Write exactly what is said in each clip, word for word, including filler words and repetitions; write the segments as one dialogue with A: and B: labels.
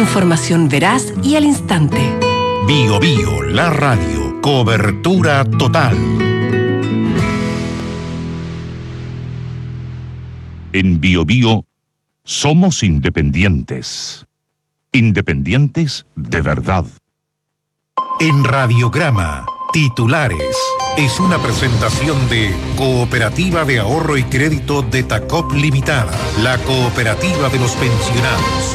A: Información veraz y al instante.
B: Bio Bio, la radio. Cobertura total. En Bio Bio somos independientes. Independientes de verdad. En Radiograma, titulares. Es una presentación de Cooperativa de Ahorro y Crédito de Tacop Limitada, la cooperativa de los pensionados.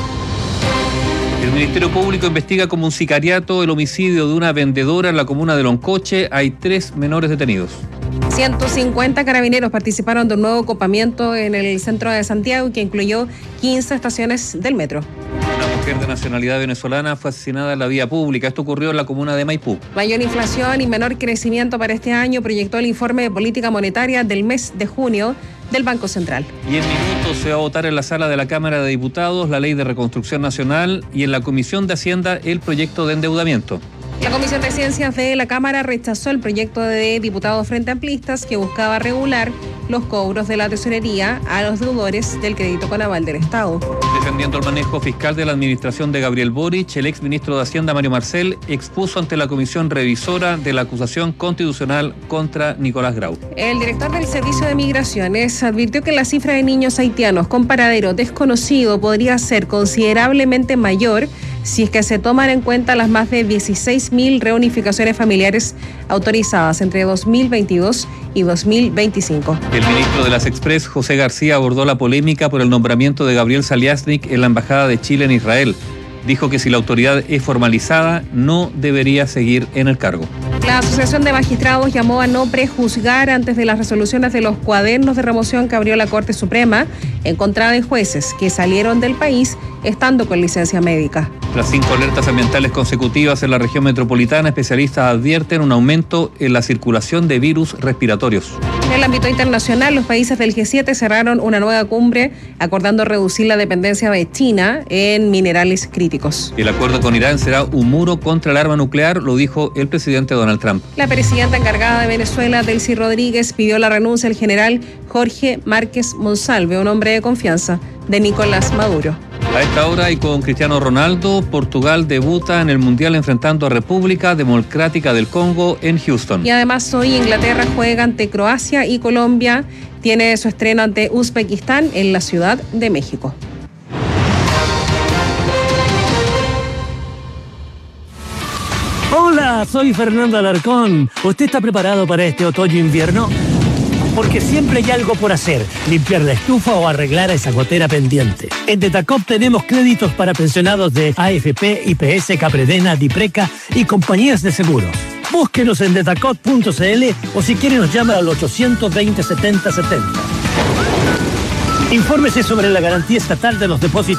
C: El Ministerio Público investiga como un sicariato el homicidio de una vendedora en la comuna de Loncoche. Hay tres menores detenidos.
D: ciento cincuenta carabineros participaron de un nuevo copamiento en el centro de Santiago que incluyó quince estaciones del metro.
C: Una mujer de nacionalidad venezolana fue asesinada en la vía pública. Esto ocurrió en la comuna de Maipú.
D: Mayor inflación y menor crecimiento para este año proyectó el informe de política monetaria del mes de junio del Banco Central.
C: Y en minutos se va a votar en la sala de la Cámara de Diputados la Ley de Reconstrucción Nacional y en la Comisión de Hacienda el proyecto de endeudamiento.
D: La Comisión de Ciencias de la Cámara rechazó el proyecto de diputados Frente Amplistas que buscaba regular los cobros de la tesorería a los deudores del crédito con aval del Estado.
C: Defendiendo el manejo fiscal de la administración de Gabriel Boric, el exministro de Hacienda Mario Marcel expuso ante la comisión revisora de la acusación constitucional contra Nicolás Grau.
D: El director del Servicio de Migraciones advirtió que la cifra de niños haitianos con paradero desconocido podría ser considerablemente mayor si es que se toman en cuenta las más de dieciséis mil reunificaciones familiares autorizadas entre dos mil veintidós y dos mil veinticinco.
C: El ministro de las Express, José García, abordó la polémica por el nombramiento de Gabriel Saliasnik en la Embajada de Chile en Israel. Dijo que si la autoridad es formalizada, no debería seguir en el cargo.
D: La Asociación de Magistrados llamó a no prejuzgar antes de las resoluciones de los cuadernos de remoción que abrió la Corte Suprema en contra de jueces que salieron del país estando con licencia médica.
C: Tras cinco alertas ambientales consecutivas en la región metropolitana, especialistas advierten un aumento en la circulación de virus respiratorios.
D: En el ámbito internacional, los países del G siete cerraron una nueva cumbre acordando reducir la dependencia de China en minerales críticos.
C: El acuerdo con Irán será un muro contra el arma nuclear, lo dijo el presidente Donald Trump.
D: La presidenta encargada de Venezuela, Delcy Rodríguez, pidió la renuncia al general Jorge Márquez Monsalve, un hombre de confianza de Nicolás Maduro.
C: A esta hora y con Cristiano Ronaldo, Portugal debuta en el Mundial enfrentando a República Democrática del Congo en Houston.
D: Y además hoy Inglaterra juega ante Croacia y Colombia tiene su estreno ante Uzbekistán en la Ciudad de México.
E: Hola, soy Fernando Alarcón. ¿Usted está preparado para este otoño-invierno? Porque siempre hay algo por hacer, limpiar la estufa o arreglar esa gotera pendiente. En Detacop tenemos créditos para pensionados de A F P, I P S, Capredena, Dipreca y compañías de seguros. Búsquenos en detacop punto c l o si quiere nos llama al ochocientos veinte setenta setenta. Infórmese sobre la garantía estatal de los depósitos